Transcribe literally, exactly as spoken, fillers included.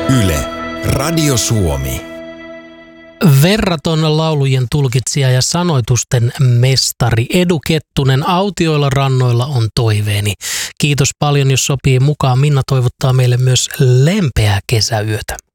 Yle, Radio Suomi. Verraton laulujen tulkitsija ja sanoitusten mestari Edu Kettunen, autioilla rannoilla on toiveeni. Kiitos paljon, jos sopii mukaan. Minna toivottaa meille myös lempeää kesäyötä.